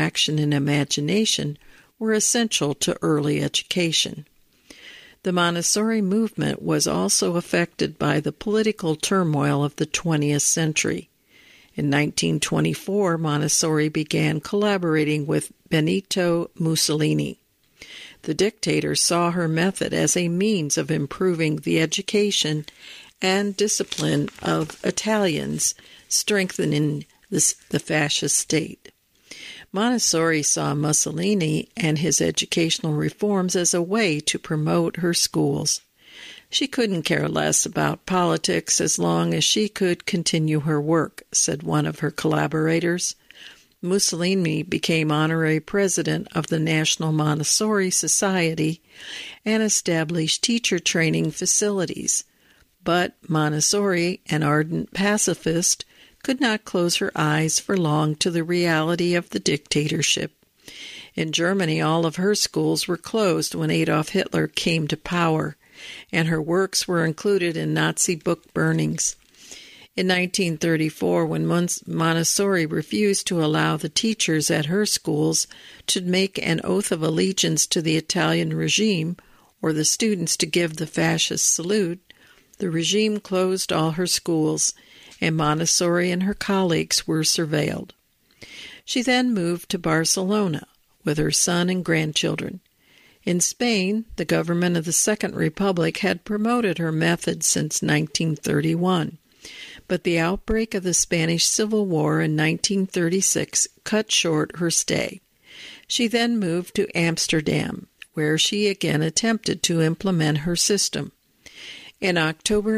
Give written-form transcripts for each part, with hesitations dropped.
action and imagination were essential to early education. The Montessori movement was also affected by the political turmoil of the 20th century. In 1924, Montessori began collaborating with Benito Mussolini. The dictator saw her method as a means of improving the education and discipline of Italians, strengthening the fascist state. Montessori saw Mussolini and his educational reforms as a way to promote her schools. She couldn't care less about politics as long as she could continue her work, said one of her collaborators. Mussolini became honorary president of the National Montessori Society and established teacher training facilities. But Montessori, an ardent pacifist, could not close her eyes for long to the reality of the dictatorship. In Germany, all of her schools were closed when Adolf Hitler came to power, and her works were included in Nazi book burnings. In 1934, when Montessori refused to allow the teachers at her schools to make an oath of allegiance to the Italian regime or the students to give the fascist salute, the regime closed all her schools, and Montessori and her colleagues were surveilled. She then moved to Barcelona with her son and grandchildren. In Spain, the government of the Second Republic had promoted her method since 1931, but the outbreak of the Spanish Civil War in 1936 cut short her stay. She then moved to Amsterdam, where she again attempted to implement her system. In October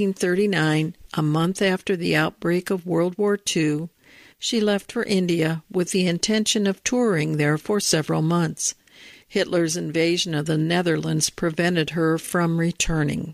1939, a month after the outbreak of World War II, she left for India with the intention of touring there for several months. Hitler's invasion of the Netherlands prevented her from returning.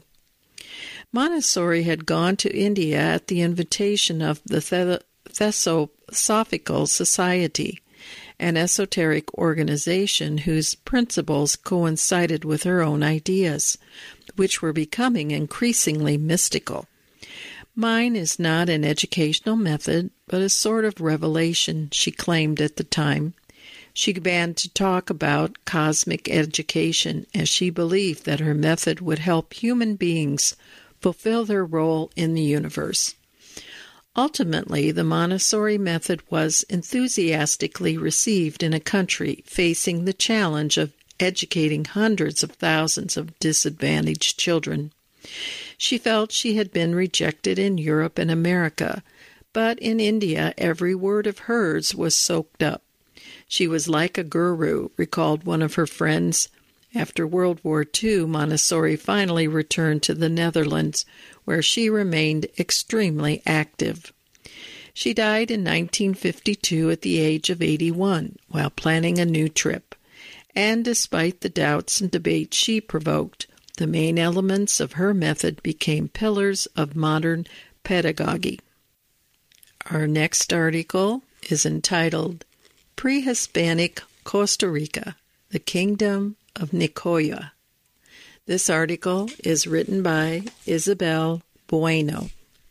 Montessori had gone to India at the invitation of the Theosophical Society, an esoteric organization whose principles coincided with her own ideas, which were becoming increasingly mystical. Mine is not an educational method, but a sort of revelation, she claimed at the time. She began to talk about cosmic education as she believed that her method would help human beings fulfill their role in the universe. Ultimately, the Montessori method was enthusiastically received in a country facing the challenge of educating hundreds of thousands of disadvantaged children. She felt she had been rejected in Europe and America, but in India every word of hers was soaked up. She was like a guru, recalled one of her friends. After World War II, Montessori finally returned to the Netherlands, where she remained extremely active. She died in 1952 at the age of 81 while planning a new trip. And despite the doubts and debates she provoked, the main elements of her method became pillars of modern pedagogy. Our next article is entitled Pre-Hispanic Costa Rica, the Kingdom of Nicoya. This article is written by Isabel Bueno.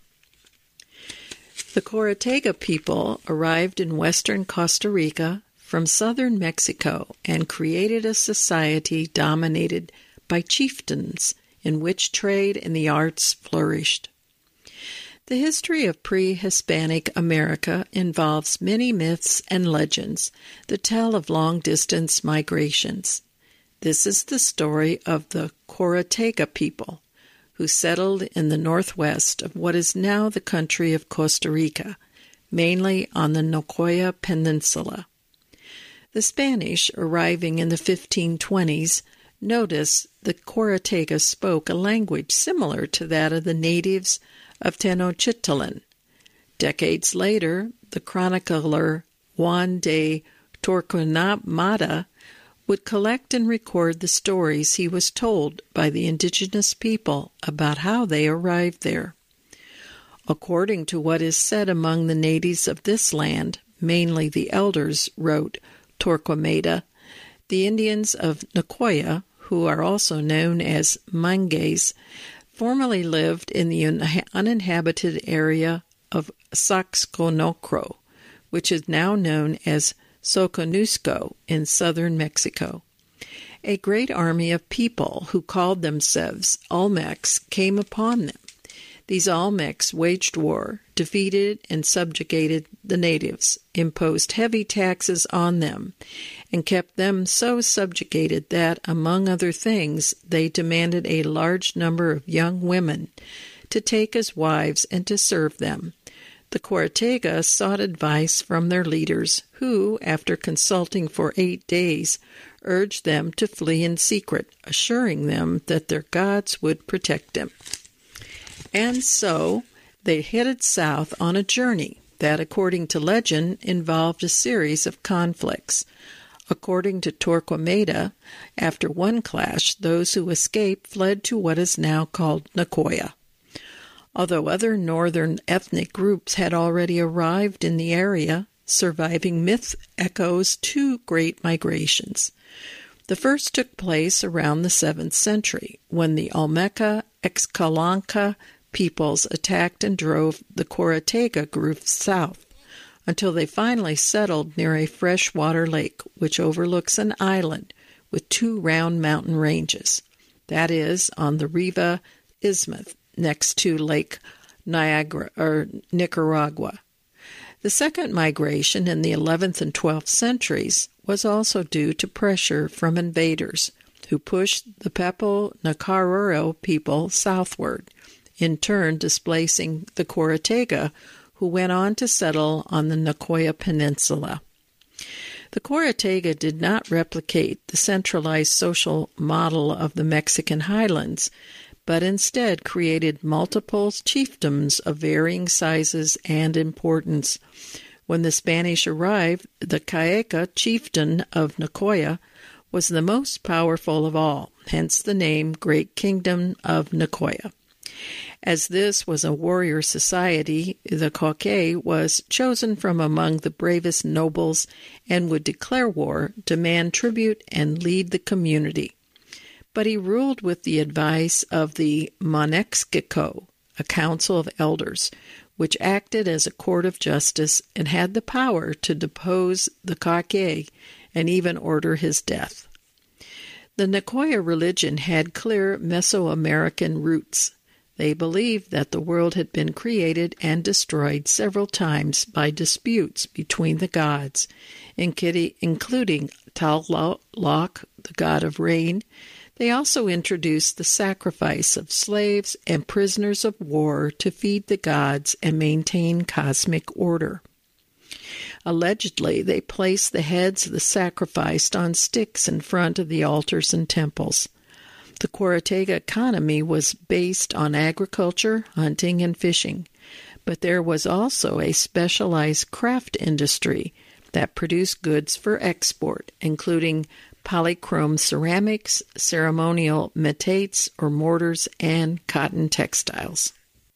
The Coratega people arrived in western Costa Rica from southern Mexico and created a society dominated by chieftains in which trade and the arts flourished. The history of pre-Hispanic America involves many myths and legends that tell of long-distance migrations. This is the story of the Coratega people, who settled in the northwest of what is now the country of Costa Rica, mainly on the Nicoya Peninsula. The Spanish, arriving in the 1520s, noticed the Coratega spoke a language similar to that of the natives of Tenochtitlan. Decades later, the chronicler Juan de Torquemada would collect and record the stories he was told by the indigenous people about how they arrived there. According to what is said among the natives of this land, mainly the elders, wrote Torquemada, the Indians of Nicoya, who are also known as Mangues, formerly lived in the uninhabited area of Saxconocro, which is now known as Soconusco in southern Mexico. A great army of people who called themselves Olmecs came upon them. These Olmecs waged war, defeated and subjugated the natives, imposed heavy taxes on them, and kept them so subjugated that, among other things, they demanded a large number of young women to take as wives and to serve them. The Quaretega sought advice from their leaders, who, after consulting for 8 days, urged them to flee in secret, assuring them that their gods would protect them. And so they headed south on a journey that, according to legend, involved a series of conflicts. According to Torquemada, after one clash, those who escaped fled to what is now called Nicoya. Although other northern ethnic groups had already arrived in the area, surviving myth echoes 2 great migrations. The first took place around the 7th century, when the Olmeca Xcalanca peoples attacked and drove the Quaretega group south, until they finally settled near a freshwater lake which overlooks an island with 2 round mountain ranges. That is, on the Riva Isthmus, next to Lake Nicaragua. The second migration in the 11th and 12th centuries was also due to pressure from invaders who pushed the Pepo-Nacaraero people southward, in turn displacing the Quaretega, who went on to settle on the Nicoya Peninsula. The Quaretega did not replicate the centralized social model of the Mexican highlands, but instead created multiple chiefdoms of varying sizes and importance. When the Spanish arrived, the Cayeca chieftain of Nicoya was the most powerful of all, hence the name Great Kingdom of Nicoya. As this was a warrior society, the Coque was chosen from among the bravest nobles and would declare war, demand tribute, and lead the community. But he ruled with the advice of the Monexquico, a council of elders, which acted as a court of justice and had the power to depose the Coque and even order his death. The Nicoya religion had clear Mesoamerican roots. They believed that the world had been created and destroyed several times by disputes between the gods, including Tlaloc, the god of rain. They also introduced the sacrifice of slaves and prisoners of war to feed the gods and maintain cosmic order. Allegedly, they placed the heads of the sacrificed on sticks in front of the altars and temples. The Quaretega economy was based on agriculture, hunting, and fishing, but there was also a specialized craft industry that produced goods for export, including polychrome ceramics, ceremonial metates or mortars, and cotton textiles.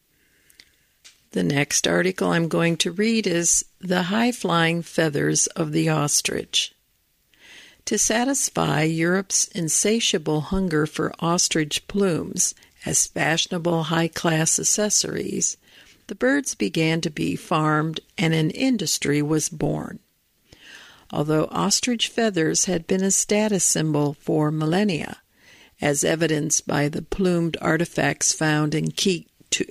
The next article I'm going to read is The High-Flying Feathers of the Ostrich. To satisfy Europe's insatiable hunger for ostrich plumes as fashionable high-class accessories, the birds began to be farmed and an industry was born. Although ostrich feathers had been a status symbol for millennia, as evidenced by the plumed artifacts found in King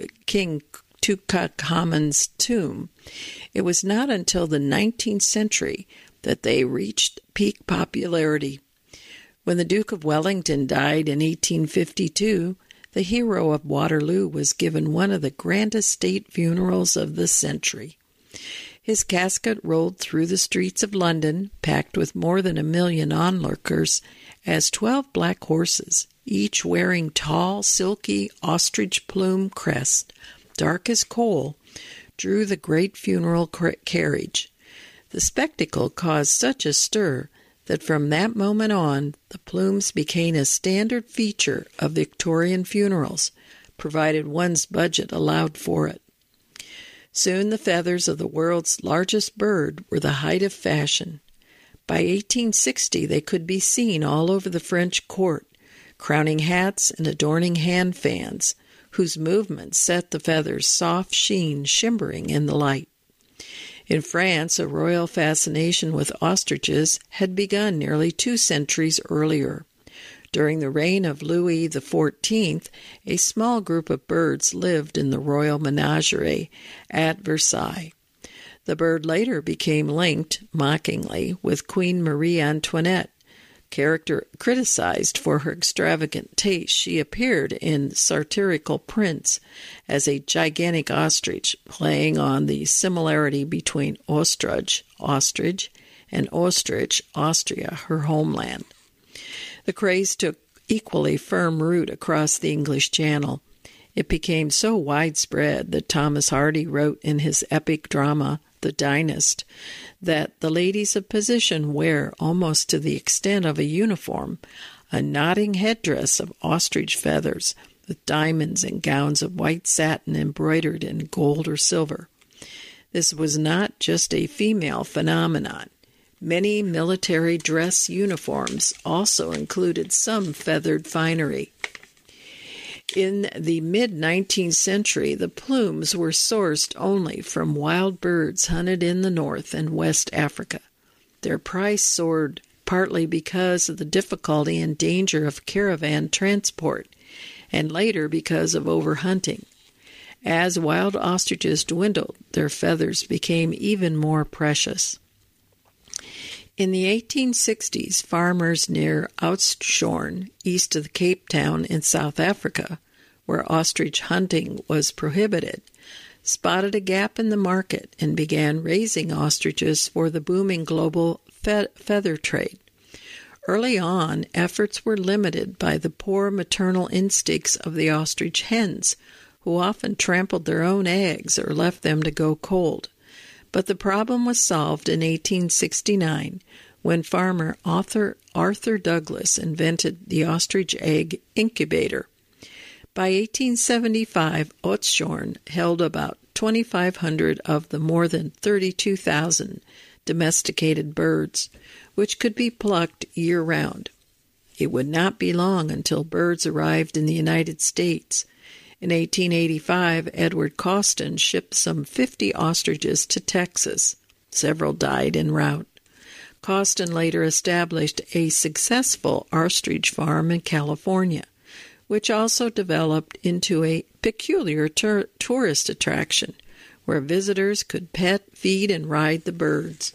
Tutankhamun's tomb, it was not until the 19th century that they reached peak popularity. When the Duke of Wellington died in 1852, the hero of Waterloo was given one of the grandest state funerals of the century. His casket rolled through the streets of London, packed with more than 1 million onlookers, as 12 black horses, each wearing tall, silky ostrich plume crests, dark as coal, drew the great funeral carriage. The spectacle caused such a stir that from that moment on, the plumes became a standard feature of Victorian funerals, provided one's budget allowed for it. Soon the feathers of the world's largest bird were the height of fashion. By 1860 they could be seen all over the French court, crowning hats and adorning hand fans, whose movements set the feathers' soft sheen shimmering in the light. In France, a royal fascination with ostriches had begun nearly 2 centuries earlier. During the reign of Louis XIV, a small group of birds lived in the royal menagerie at Versailles. The bird later became linked, mockingly, with Queen Marie Antoinette. Criticized for her extravagant taste, she appeared in satirical prints as a gigantic ostrich, playing on the similarity between ostrich, and Ostrich, Austria, her homeland. The craze took equally firm root across the English Channel. It became so widespread that Thomas Hardy wrote in his epic drama, The Dynast, that the ladies of position wear, almost to the extent of a uniform, a nodding headdress of ostrich feathers, with diamonds and gowns of white satin embroidered in gold or silver. This was not just a female phenomenon. Many military dress uniforms also included some feathered finery. In the mid-19th century, the plumes were sourced only from wild birds hunted in the North and West Africa. Their price soared partly because of the difficulty and danger of caravan transport, and later because of overhunting. As wild ostriches dwindled, their feathers became even more precious. In the 1860s, farmers near Oudtshoorn, east of Cape Town in South Africa, where ostrich hunting was prohibited, spotted a gap in the market and began raising ostriches for the booming global feather trade. Early on, efforts were limited by the poor maternal instincts of the ostrich hens, who often trampled their own eggs or left them to go cold. But the problem was solved in 1869 when farmer Arthur Douglas invented the ostrich egg incubator. By 1875, Oudtshoorn held about 2,500 of the more than 32,000 domesticated birds, which could be plucked year-round. It would not be long until birds arrived in the United States. In 1885, Edward Costin shipped some 50 ostriches to Texas. Several died en route. Costin later established a successful ostrich farm in California, which also developed into a peculiar tourist attraction where visitors could pet, feed, and ride the birds,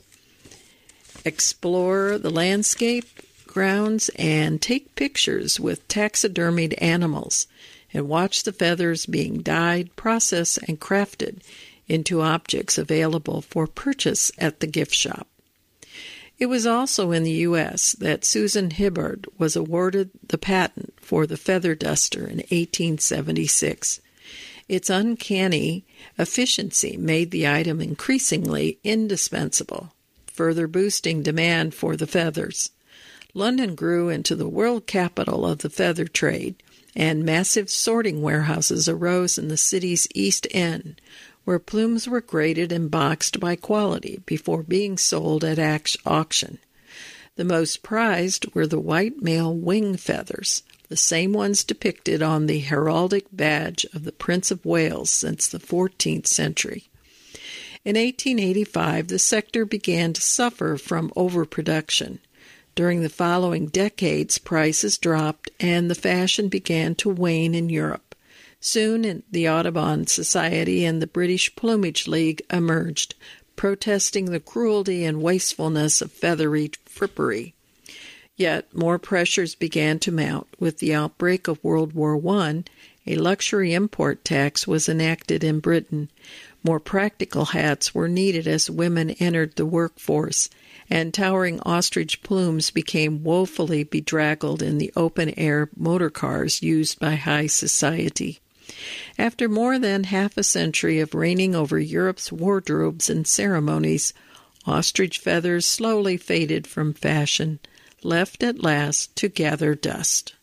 explore the landscape, grounds, and take pictures with taxidermied animals, and watch the feathers being dyed, processed, and crafted into objects available for purchase at the gift shop. It was also in the U.S. that Susan Hibbard was awarded the patent for the feather duster in 1876. Its uncanny efficiency made the item increasingly indispensable, further boosting demand for the feathers. London grew into the world capital of the feather trade, and massive sorting warehouses arose in the city's East End, where plumes were graded and boxed by quality before being sold at auction. The most prized were the white male wing feathers, the same ones depicted on the heraldic badge of the Prince of Wales since the 14th century. In 1885, the sector began to suffer from overproduction. During the following decades, prices dropped and the fashion began to wane in Europe. Soon, the Audubon Society and the British Plumage League emerged, protesting the cruelty and wastefulness of feathery frippery. Yet more pressures began to mount. With the outbreak of World War I, a luxury import tax was enacted in Britain. More practical hats were needed as women entered the workforce, and towering ostrich plumes became woefully bedraggled in the open-air motor cars used by high society. After more than half a century of reigning over Europe's wardrobes and ceremonies, ostrich feathers slowly faded from fashion, left at last to gather dust.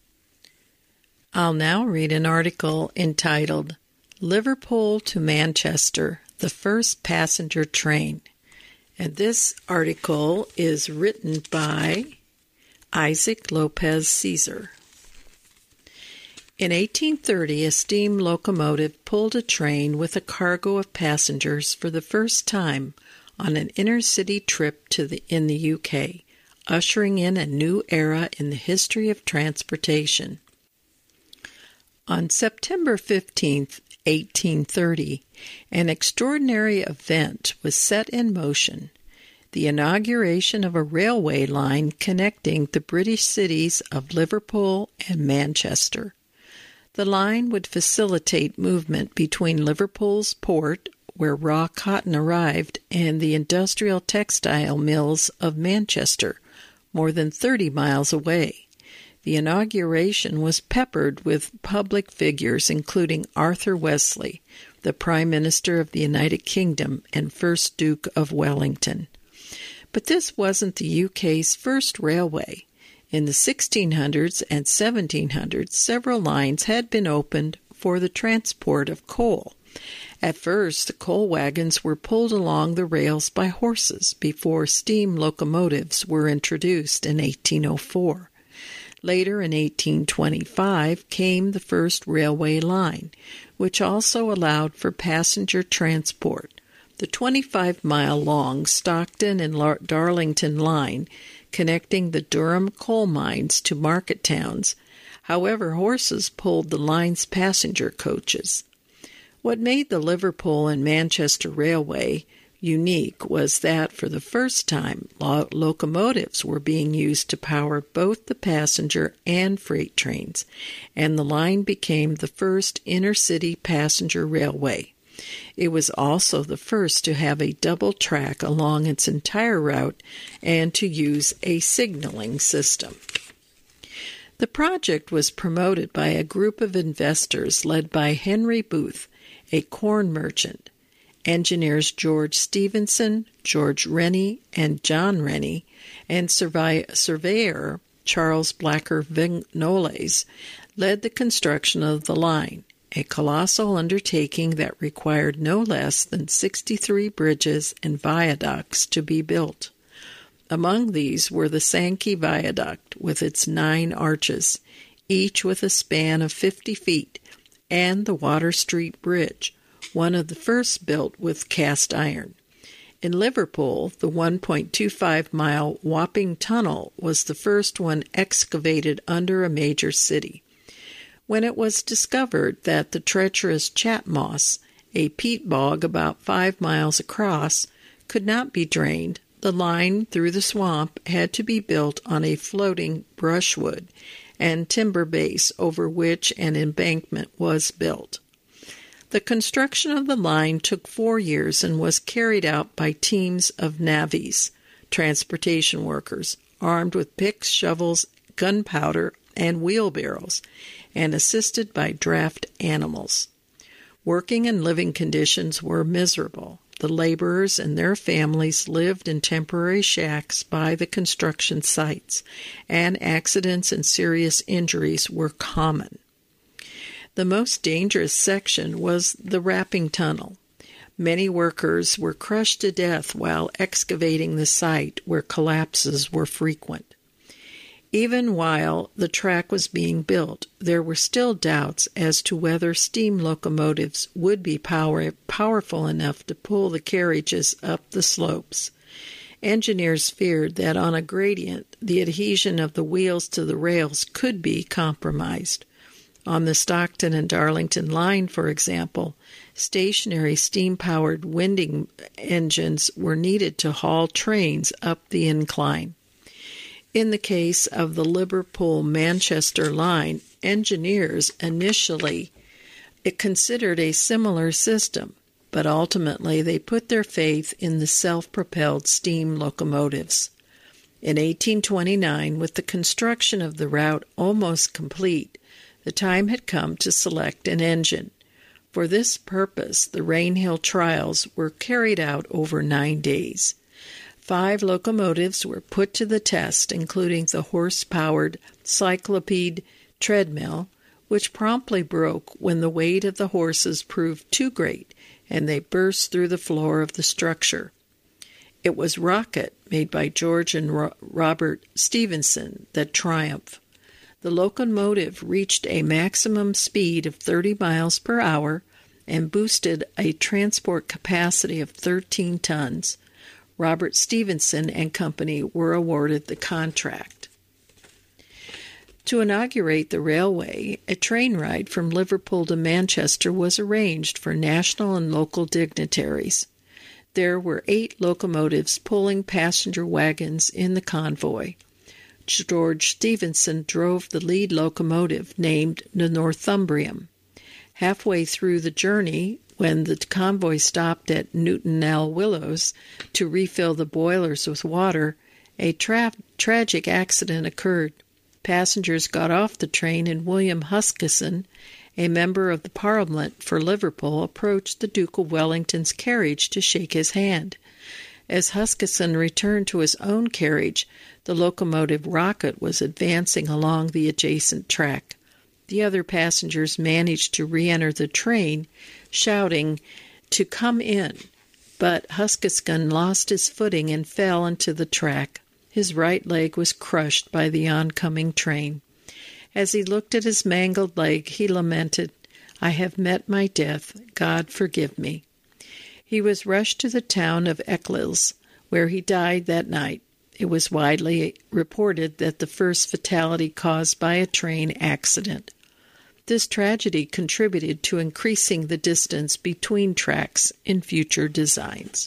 I'll now read an article entitled Liverpool to Manchester, the First Passenger Train. And this article is written by Isaac Lopez Caesar. In 1830, a steam locomotive pulled a train with a cargo of passengers for the first time on an inner-city trip in the UK, ushering in a new era in the history of transportation. On September 15, 1830, an extraordinary event was set in motion, the inauguration of a railway line connecting the British cities of Liverpool and Manchester. The line would facilitate movement between Liverpool's port, where raw cotton arrived, and the industrial textile mills of Manchester, more than 30 miles away. The inauguration was peppered with public figures including Arthur Wesley, the Prime Minister of the United Kingdom and First Duke of Wellington. But this wasn't the UK's first railway. In the 1600s and 1700s, several lines had been opened for the transport of coal. At first, the coal wagons were pulled along the rails by horses before steam locomotives were introduced in 1804. Later, in 1825, came the first railway line, which also allowed for passenger transport. The 25-mile-long Stockton and Darlington line, connecting the Durham coal mines to market towns. However, horses pulled the line's passenger coaches. What made the Liverpool and Manchester Railway unique was that for the first time, locomotives were being used to power both the passenger and freight trains, and the line became the first inner-city passenger railway. It was also the first to have a double track along its entire route and to use a signaling system. The project was promoted by a group of investors led by Henry Booth, a corn merchant, engineers George Stephenson, George Rennie, and John Rennie, and surveyor Charles Blacker Vignoles led the construction of the line, a colossal undertaking that required no less than 63 bridges and viaducts to be built. Among these were the Sankey Viaduct with its 9 arches, each with a span of 50 feet, and the Water Street Bridge, one of the first built with cast iron. In Liverpool, the 1.25-mile Wapping Tunnel was the first one excavated under a major city. When it was discovered that the treacherous Chat Moss, a peat bog about 5 miles across, could not be drained, the line through the swamp had to be built on a floating brushwood and timber base over which an embankment was built. The construction of the line took 4 years and was carried out by teams of navvies, transportation workers, armed with picks, shovels, gunpowder, and wheelbarrows, and assisted by draft animals. Working and living conditions were miserable. The laborers and their families lived in temporary shacks by the construction sites, and accidents and serious injuries were common. The most dangerous section was the Wapping Tunnel. Many workers were crushed to death while excavating the site, where collapses were frequent. Even while the track was being built, there were still doubts as to whether steam locomotives would be powerful enough to pull the carriages up the slopes. Engineers feared that on a gradient, the adhesion of the wheels to the rails could be compromised. On the Stockton and Darlington line, for example, stationary steam-powered winding engines were needed to haul trains up the incline. In the case of the Liverpool-Manchester line, engineers initially considered a similar system, but ultimately they put their faith in the self-propelled steam locomotives. In 1829, with the construction of the route almost complete, the time had come to select an engine. For this purpose, the Rainhill trials were carried out over 9 days. 5 locomotives were put to the test, including the horse-powered Cyclopede treadmill, which promptly broke when the weight of the horses proved too great, and they burst through the floor of the structure. It was Rocket, made by George and Robert Stephenson, that triumphed. The locomotive reached a maximum speed of 30 miles per hour and boosted a transport capacity of 13 tons. Robert Stephenson and Company were awarded the contract. To inaugurate the railway, a train ride from Liverpool to Manchester was arranged for national and local dignitaries. There were 8 locomotives pulling passenger wagons in the convoy. George Stephenson drove the lead locomotive, named the Northumbrian. Halfway through the journey, when the convoy stopped at Newton-le-Willows to refill the boilers with water, a tragic accident occurred. Passengers got off the train and William Huskisson, a member of the Parliament for Liverpool, approached the Duke of Wellington's carriage to shake his hand. As Huskisson returned to his own carriage, the locomotive Rocket was advancing along the adjacent track. The other passengers managed to re-enter the train, shouting to come in, but Huskisson lost his footing and fell into the track. His right leg was crushed by the oncoming train. As he looked at his mangled leg, he lamented, "I have met my death. God forgive me." He was rushed to the town of Eccles, where he died that night. It was widely reported that the first fatality caused by a train accident. This tragedy contributed to increasing the distance between tracks in future designs.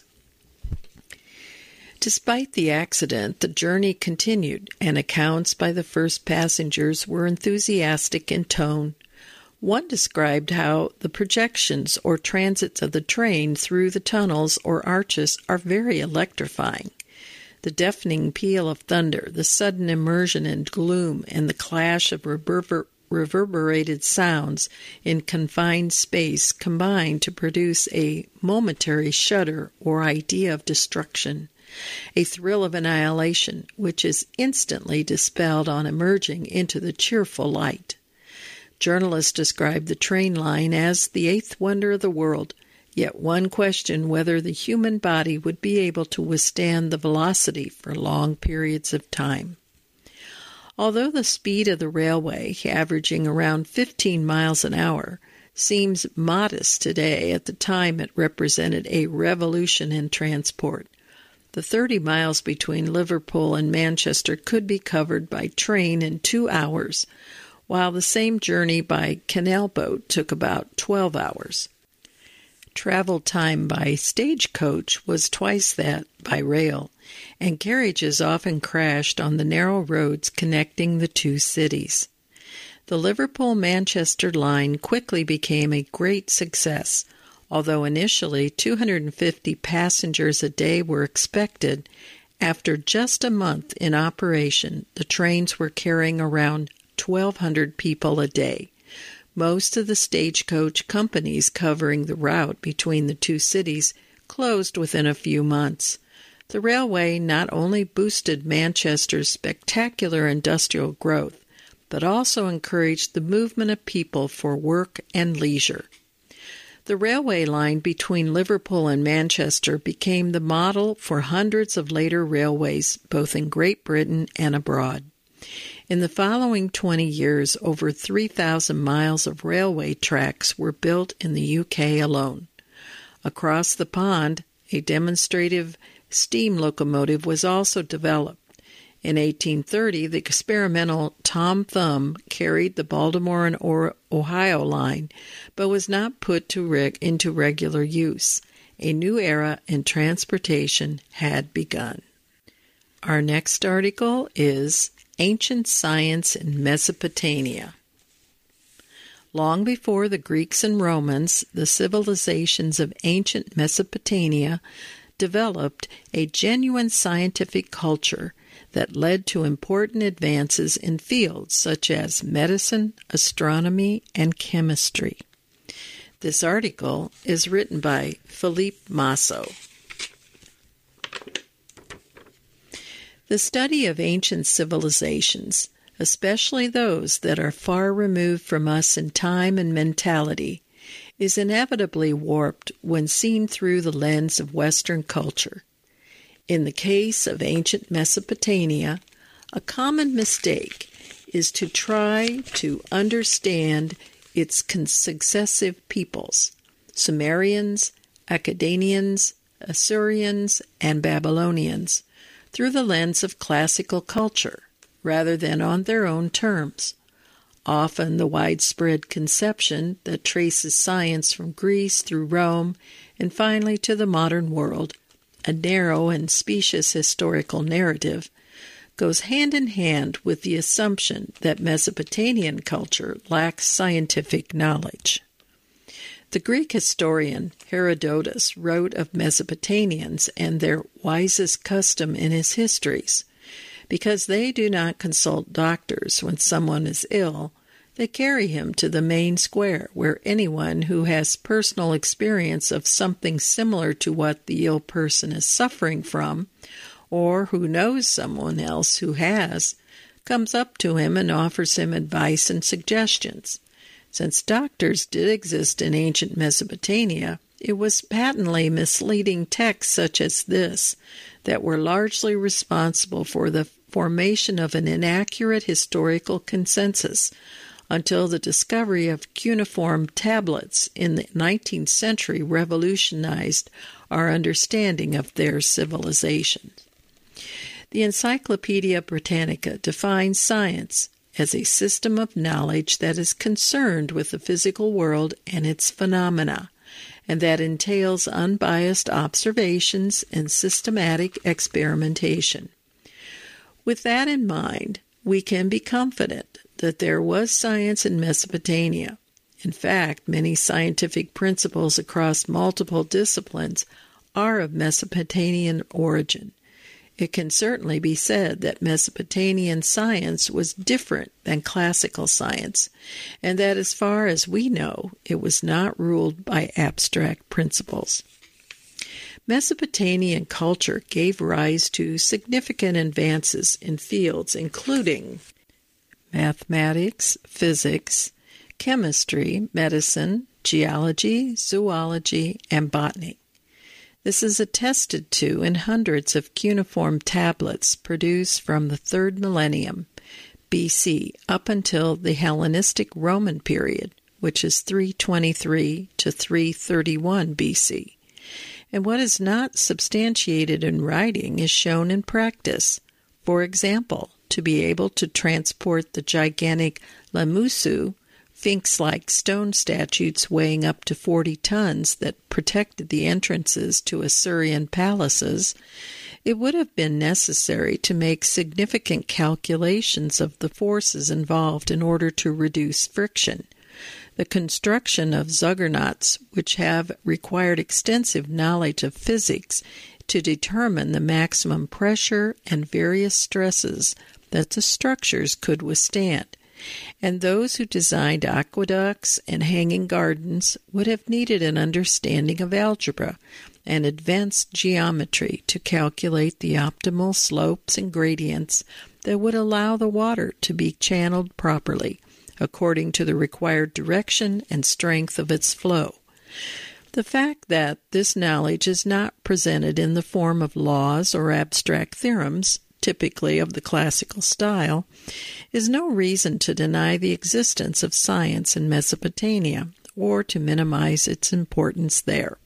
Despite the accident, the journey continued, and accounts by the first passengers were enthusiastic in tone. One described how the projections or transits of the train through the tunnels or arches are very electrifying. The deafening peal of thunder, the sudden immersion in gloom, and the clash of reverberated sounds in confined space combine to produce a momentary shudder or idea of destruction, a thrill of annihilation which is instantly dispelled on emerging into the cheerful light. Journalists describe the train line as the 8th wonder of the world, yet one questioned whether the human body would be able to withstand the velocity for long periods of time. Although the speed of the railway, averaging around 15 miles an hour, seems modest today, at the time it represented a revolution in transport. The 30 miles between Liverpool and Manchester could be covered by train in 2 hours, while the same journey by canal boat took about 12 hours. Travel time by stagecoach was twice that by rail, and carriages often crashed on the narrow roads connecting the two cities. The Liverpool-Manchester line quickly became a great success. Although initially 250 passengers a day were expected, after just a month in operation, the trains were carrying around 1,200 people a day. Most of the stagecoach companies covering the route between the two cities closed within a few months. The railway not only boosted Manchester's spectacular industrial growth, but also encouraged the movement of people for work and leisure. The railway line between Liverpool and Manchester became the model for hundreds of later railways, both in Great Britain and abroad. In the following 20 years, over 3,000 miles of railway tracks were built in the UK alone. Across the pond, a demonstrative steam locomotive was also developed. In 1830, the experimental Tom Thumb carried the Baltimore and Ohio line, but was not put into regular use. A new era in transportation had begun. Our next article is Ancient Science in Mesopotamia. Long before the Greeks and Romans, the civilizations of ancient Mesopotamia developed a genuine scientific culture that led to important advances in fields such as medicine, astronomy, and chemistry. This article is written by Philippe Masso. The study of ancient civilizations, especially those that are far removed from us in time and mentality, is inevitably warped when seen through the lens of Western culture. In the case of ancient Mesopotamia, a common mistake is to try to understand its successive peoples, Sumerians, Akkadians, Assyrians, and Babylonians through the lens of classical culture, rather than on their own terms. Often the widespread conception that traces science from Greece through Rome and finally to the modern world, a narrow and specious historical narrative, goes hand in hand with the assumption that Mesopotamian culture lacks scientific knowledge. The Greek historian Herodotus wrote of Mesopotamians and their wisest custom in his histories. Because they do not consult doctors when someone is ill, they carry him to the main square, where anyone who has personal experience of something similar to what the ill person is suffering from, or who knows someone else who has, comes up to him and offers him advice and suggestions. Since doctors did exist in ancient Mesopotamia, it was patently misleading texts such as this that were largely responsible for the formation of an inaccurate historical consensus until the discovery of cuneiform tablets in the 19th century revolutionized our understanding of their civilization. The Encyclopedia Britannica defines science as a system of knowledge that is concerned with the physical world and its phenomena, and that entails unbiased observations and systematic experimentation. With that in mind, we can be confident that there was science in Mesopotamia. In fact, many scientific principles across multiple disciplines are of Mesopotamian origin. It can certainly be said that Mesopotamian science was different than classical science, and that as far as we know, it was not ruled by abstract principles. Mesopotamian culture gave rise to significant advances in fields including mathematics, physics, chemistry, medicine, geology, zoology, and botany. This is attested to in hundreds of cuneiform tablets produced from the 3rd millennium BC up until the Hellenistic Roman period, which is 323 to 331 BC. And what is not substantiated in writing is shown in practice. For example, to be able to transport the gigantic Lamusu, Sphinx-like stone statues weighing up to 40 tons that protected the entrances to Assyrian palaces, it would have been necessary to make significant calculations of the forces involved in order to reduce friction. The construction of zuggernauts, which have required extensive knowledge of physics to determine the maximum pressure and various stresses that the structures could withstand. And those who designed aqueducts and hanging gardens would have needed an understanding of algebra and advanced geometry to calculate the optimal slopes and gradients that would allow the water to be channeled properly, according to the required direction and strength of its flow. The fact that this knowledge is not presented in the form of laws or abstract theorems, typically of the classical style, is no reason to deny the existence of science in Mesopotamia or to minimize its importance there.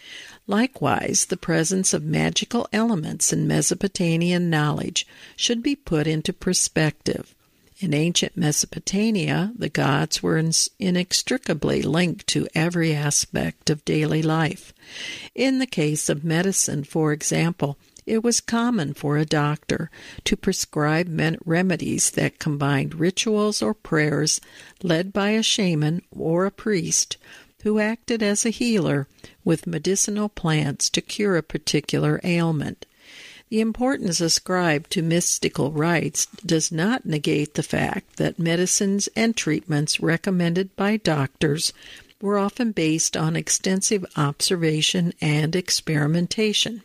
Likewise, the presence of magical elements in Mesopotamian knowledge should be put into perspective. In ancient Mesopotamia, the gods were inextricably linked to every aspect of daily life. In the case of medicine, for example, it was common for a doctor to prescribe remedies that combined rituals or prayers led by a shaman or a priest who acted as a healer with medicinal plants to cure a particular ailment. The importance ascribed to mystical rites does not negate the fact that medicines and treatments recommended by doctors were often based on extensive observation and experimentation.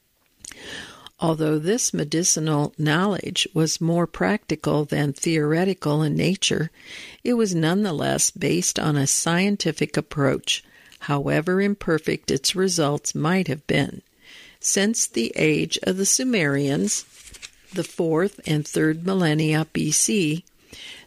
Although this medicinal knowledge was more practical than theoretical in nature, it was nonetheless based on a scientific approach, however imperfect its results might have been. Since the age of the Sumerians, the 4th and 3rd millennia BC,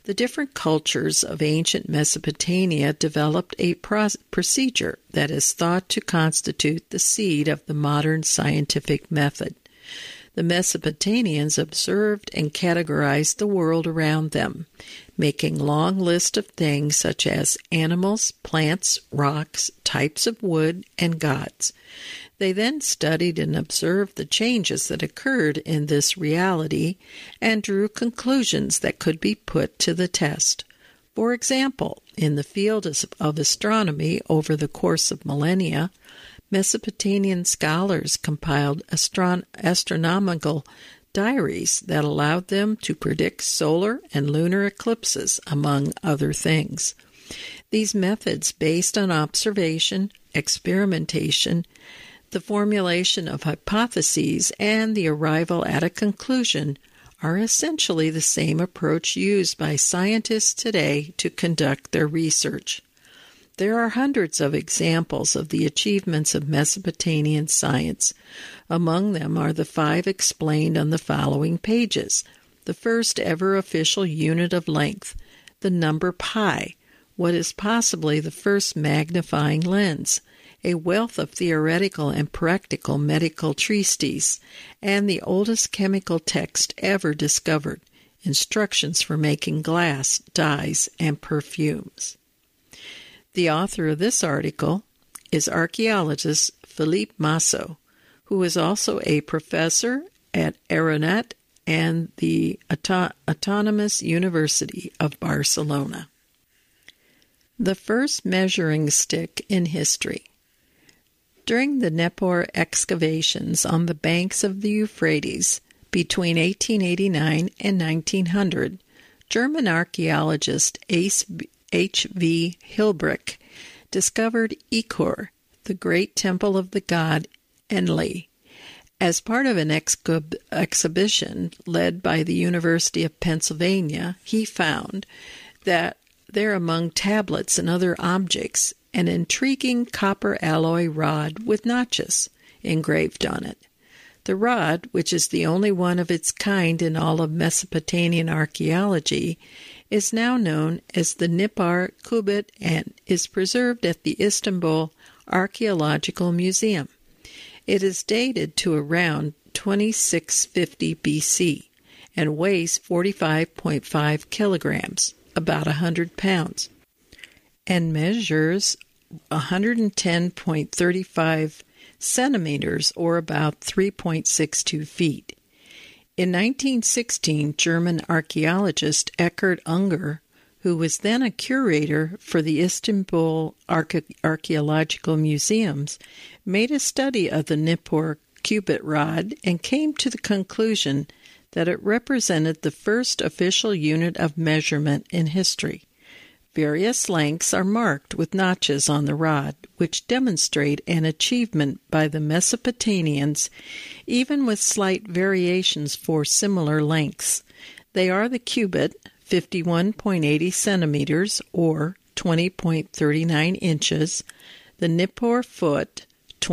The different cultures of ancient Mesopotamia developed a procedure that is thought to constitute the seed of the modern scientific method. The Mesopotamians observed and categorized the world around them, making long lists of things such as animals, plants, rocks, types of wood, and gods. They then studied and observed the changes that occurred in this reality and drew conclusions that could be put to the test. For example, in the field of astronomy over the course of millennia, Mesopotamian scholars compiled astronomical diaries that allowed them to predict solar and lunar eclipses, among other things. These methods, based on observation, experimentation, the formulation of hypotheses, and the arrival at a conclusion, are essentially the same approach used by scientists today to conduct their research. There are hundreds of examples of the achievements of Mesopotamian science. Among them are the 5 explained on the following pages. The first ever official unit of length, the number pi, what is possibly the first magnifying lens, a wealth of theoretical and practical medical treatises, and the oldest chemical text ever discovered, instructions for making glass, dyes, and perfumes. The author of this article is archaeologist Philippe Masso, who is also a professor at Arenet and the Autonomous University of Barcelona. The first measuring stick in history. During the Nippur excavations on the banks of the Euphrates between 1889 and 1900, German archaeologist H.V. Hilbrick discovered Ikur, the great temple of the god Enlil. As part of an exhibition led by the University of Pennsylvania, he found that there among tablets and other objects an intriguing copper alloy rod with notches engraved on it. The rod, which is the only one of its kind in all of Mesopotamian archaeology, is now known as the Nippur Cubit and is preserved at the Istanbul Archaeological Museum. It is dated to around 2650 BC and weighs 45.5 kilograms, about 100 pounds, and measures 110.35 centimeters, or about 3.62 feet. In 1916, German archaeologist Eckhard Unger, who was then a curator for the Istanbul Archaeological Museums, made a study of the Nippur cubit rod and came to the conclusion that it represented the first official unit of measurement in history. Various lengths are marked with notches on the rod, which demonstrate an achievement by the Mesopotamians, even with slight variations for similar lengths. They are the cubit, 51.80 centimeters, or 20.39 inches, the Nippur foot,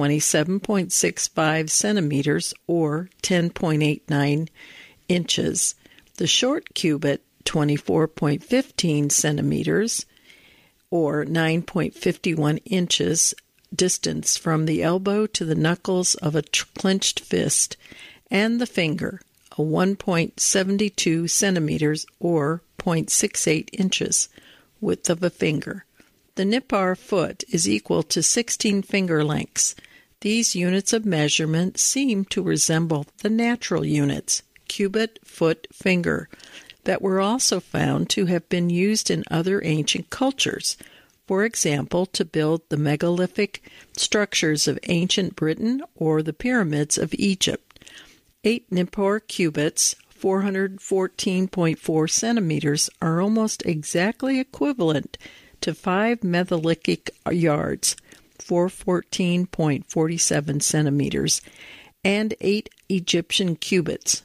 27.65 centimeters, or 10.89 inches, the short cubit, 24.15 centimeters, or 9.51 inches distance from the elbow to the knuckles of a clenched fist, and the finger, a 1.72 centimeters, or 0.68 inches, width of a finger. The Nippur foot is equal to 16 finger lengths. These units of measurement seem to resemble the natural units, cubit, foot, finger, that were also found to have been used in other ancient cultures, for example, to build the megalithic structures of ancient Britain or the pyramids of Egypt. 8 Nippur cubits, 414.4 centimeters, are almost exactly equivalent to 5 Megalithic yards, 414.47 centimeters, and 8 Egyptian cubits,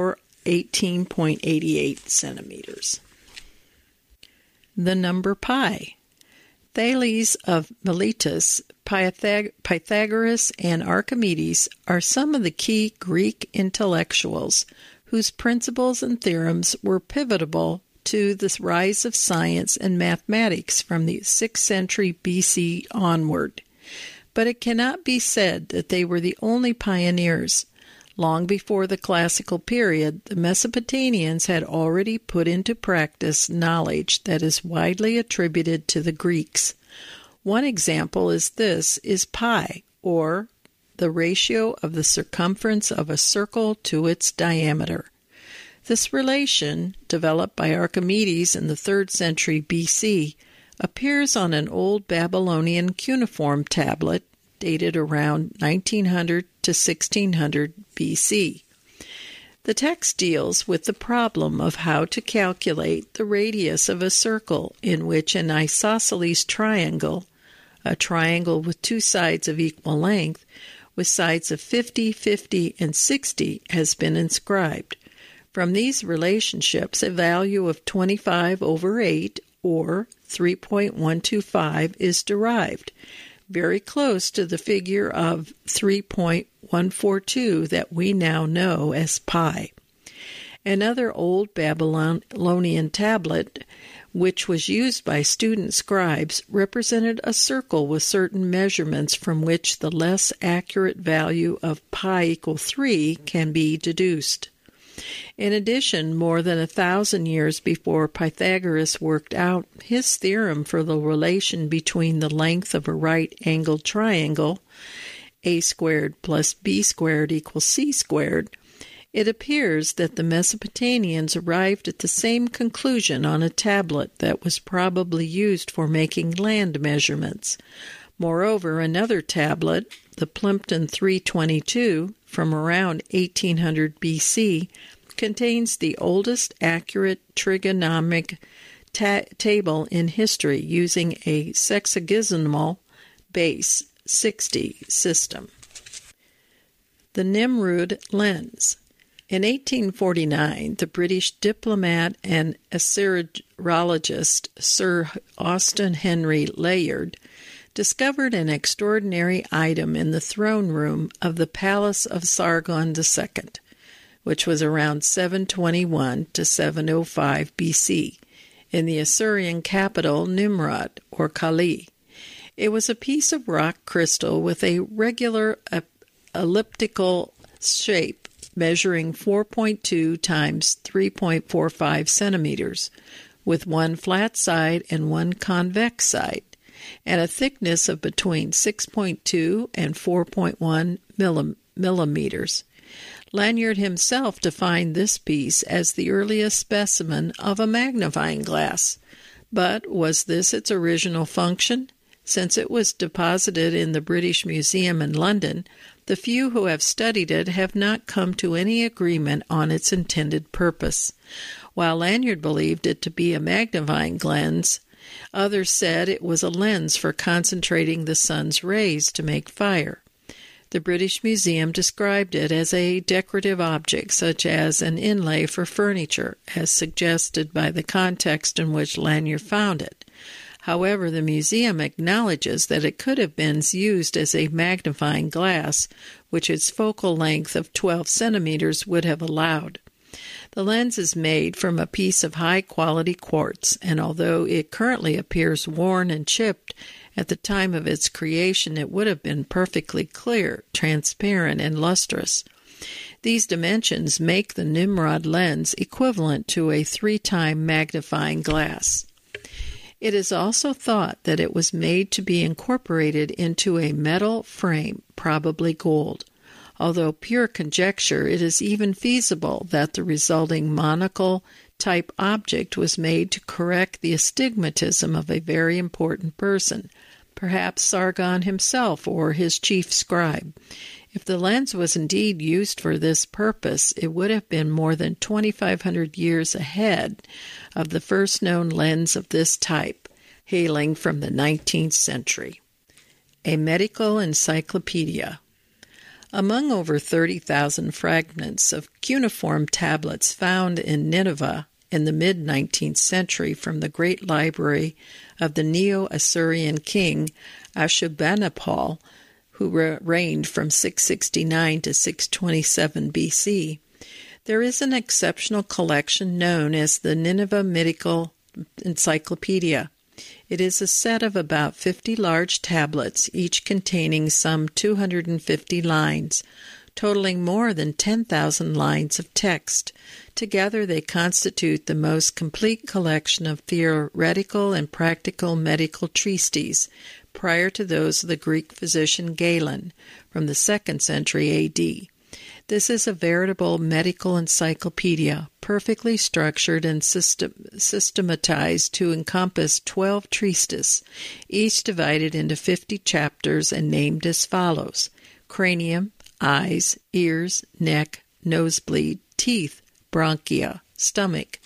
418.88 centimeters. The number pi. Thales of Miletus, Pythagoras, and Archimedes are some of the key Greek intellectuals whose principles and theorems were pivotal to the rise of science and mathematics from the 6th century BC onward. But it cannot be said that they were the only pioneers. Long before the classical period, the Mesopotamians had already put into practice knowledge that is widely attributed to the Greeks. One example is pi, or the ratio of the circumference of a circle to its diameter. This relation, developed by Archimedes in the 3rd century BC, appears on an old Babylonian cuneiform tablet dated around 1900 to 1600 BC. The text deals with the problem of how to calculate the radius of a circle in which an isosceles triangle, a triangle with two sides of equal length, with sides of 50, 50, and 60, has been inscribed. From these relationships, a value of 25 over 8, or 3.125, is derived, very close to the figure of 3.142 that we now know as pi. Another old Babylonian tablet, which was used by student scribes, represented a circle with certain measurements from which the less accurate value of pi equal 3 can be deduced. In addition, more than 1,000 years before Pythagoras worked out his theorem for the relation between the length of a right-angled triangle, a squared plus b squared equals c squared, it appears that the Mesopotamians arrived at the same conclusion on a tablet that was probably used for making land measurements. Moreover, another tablet, the Plimpton 322, from around 1800 BC, contains the oldest accurate trigonometric table in history using a sexagesimal base 60 system. The Nimrud lens. In 1849, the British diplomat and Assyriologist Sir Austen Henry Layard discovered an extraordinary item in the throne room of the Palace of Sargon II, which was around 721 to 705 BC, in the Assyrian capital Nimrud, or Kali. It was a piece of rock crystal with a regular elliptical shape, measuring 4.2 times 3.45 centimeters, with one flat side and one convex side, and a thickness of between 6.2 and 4.1 millimeters. Lanyard himself defined this piece as the earliest specimen of a magnifying glass. But was this its original function? Since it was deposited in the British Museum in London, the few who have studied it have not come to any agreement on its intended purpose. While Lanyard believed it to be a magnifying lens, others said it was a lens for concentrating the sun's rays to make fire. The British Museum described it as a decorative object, such as an inlay for furniture, as suggested by the context in which Lanyard found it. However, the museum acknowledges that it could have been used as a magnifying glass, which its focal length of 12 centimeters would have allowed. The lens is made from a piece of high-quality quartz, and although it currently appears worn and chipped, at the time of its creation it would have been perfectly clear, transparent, and lustrous. These dimensions make the Nimrud lens equivalent to a 3-time magnifying glass. It is also thought that it was made to be incorporated into a metal frame, probably gold. Although pure conjecture, it is even feasible that the resulting monocle-type object was made to correct the astigmatism of a very important person, perhaps Sargon himself or his chief scribe. If the lens was indeed used for this purpose, it would have been more than 2,500 years ahead of the first known lens of this type, hailing from the 19th century. A medical encyclopedia. Among over 30,000 fragments of cuneiform tablets found in Nineveh in the mid-19th century from the great library of the Neo-Assyrian king Ashurbanipal, who reigned from 669 to 627 BC, There is an exceptional collection known as the Nineveh Medical Encyclopedia. It is a set of about 50 large tablets, each containing some 250 lines, totaling more than 10,000 lines of text. Together they constitute the most complete collection of theoretical and practical medical treatises, prior to those of the Greek physician Galen, from the 2nd century A.D. This is a veritable medical encyclopedia, perfectly structured and systematized to encompass 12 treatises, each divided into 50 chapters and named as follows: cranium, eyes, ears, neck, nosebleed, teeth, bronchia, stomach,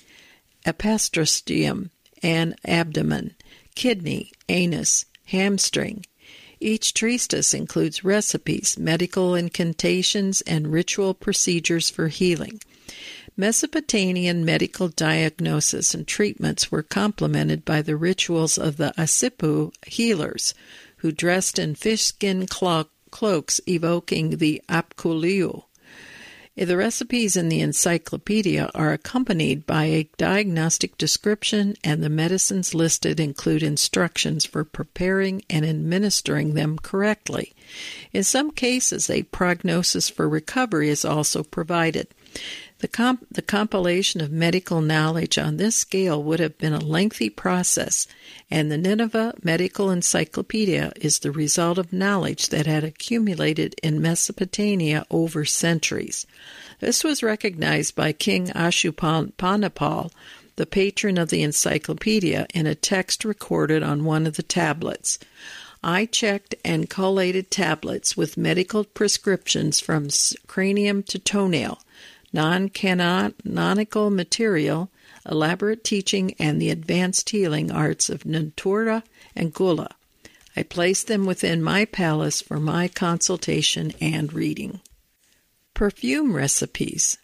epistastium and abdomen, kidney, anus, hamstring. Each treatise includes recipes, medical incantations, and ritual procedures for healing. Mesopotamian medical diagnosis and treatments were complemented by the rituals of the Asipu healers, who dressed in fish-skin cloaks evoking the Apkuliu. The recipes in the encyclopedia are accompanied by a diagnostic description, and the medicines listed include instructions for preparing and administering them correctly. In some cases, a prognosis for recovery is also provided. The compilation of medical knowledge on this scale would have been a lengthy process, and the Nineveh Medical Encyclopedia is the result of knowledge that had accumulated in Mesopotamia over centuries. This was recognized by King Ashurbanipal, the patron of the encyclopedia, in a text recorded on one of the tablets. I checked and collated tablets with medical prescriptions from cranium to toenail, non-canonical material, elaborate teaching, and the advanced healing arts of Natura and Gula. I placed them within my palace for my consultation and reading. Perfume recipes.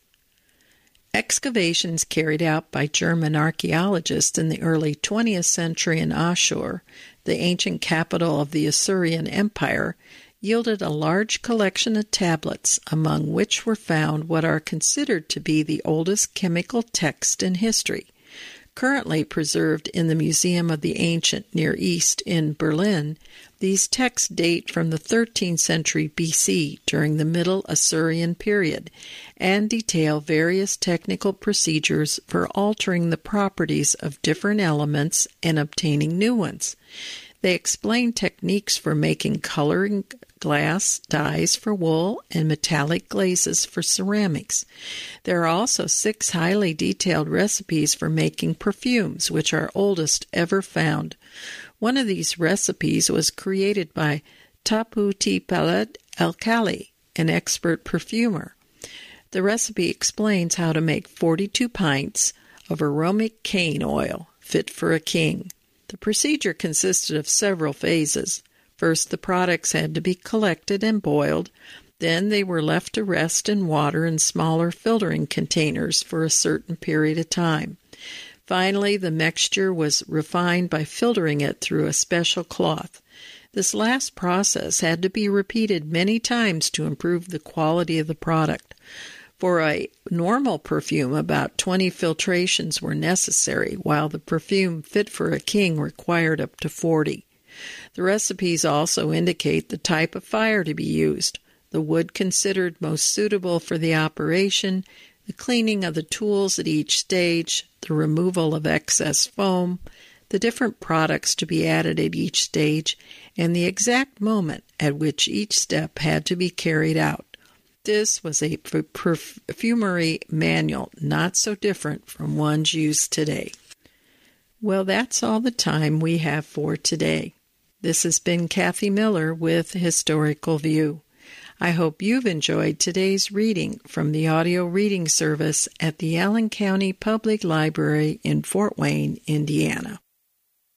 Excavations carried out by German archaeologists in the early 20th century in Ashur, the ancient capital of the Assyrian Empire, yielded a large collection of tablets, among which were found what are considered to be the oldest chemical texts in history. Currently preserved in the Museum of the Ancient Near East in Berlin, these texts date from the 13th century BC during the Middle Assyrian period and detail various technical procedures for altering the properties of different elements and obtaining new ones. They explain techniques for making coloring glass, dyes for wool, and metallic glazes for ceramics. There are also 6 highly detailed recipes for making perfumes, which are oldest ever found. One of these recipes was created by Taputipalat Alkali, an expert perfumer. The recipe explains how to make 42 pints of aromatic cane oil, fit for a king. The procedure consisted of several phases. First, the products had to be collected and boiled. Then they were left to rest in water in smaller filtering containers for a certain period of time. Finally, the mixture was refined by filtering it through a special cloth. This last process had to be repeated many times to improve the quality of the product. For a normal perfume, about 20 filtrations were necessary, while the perfume fit for a king required up to 40. The recipes also indicate the type of fire to be used, the wood considered most suitable for the operation, the cleaning of the tools at each stage, the removal of excess foam, the different products to be added at each stage, and the exact moment at which each step had to be carried out. This was a perfumery manual not so different from ones used today. Well, that's all the time we have for today. This has been Kathy Miller with Historical View. I hope you've enjoyed today's reading from the audio reading service at the Allen County Public Library in Fort Wayne, Indiana.